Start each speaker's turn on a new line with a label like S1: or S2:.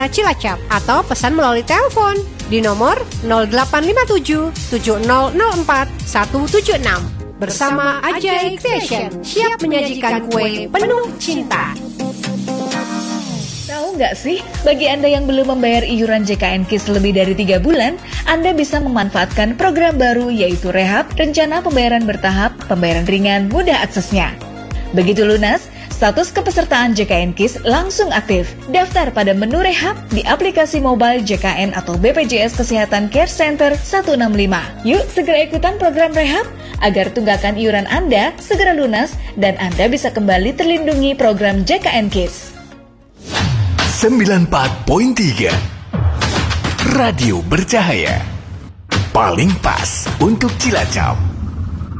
S1: Cilacap atau pesan melalui telepon di nomor 0857 7004 176. Bersama Ajay Creation, siap menyajikan kue penuh cinta.
S2: Tahu nggak sih, bagi Anda yang belum membayar iuran JKN KIS lebih dari 3 bulan, Anda bisa memanfaatkan program baru yaitu Rehab, rencana pembayaran bertahap, pembayaran ringan, mudah aksesnya. Begitu lunas, status kepesertaan JKN KIS langsung aktif. Daftar pada menu Rehab di aplikasi mobile JKN atau BPJS Kesehatan Care Center 165. Yuk segera ikutan program Rehab agar tunggakan iuran Anda segera lunas dan Anda bisa kembali terlindungi program JKN KIS.
S3: 94.3 Radio Bercahaya, paling pas untuk Cilacap.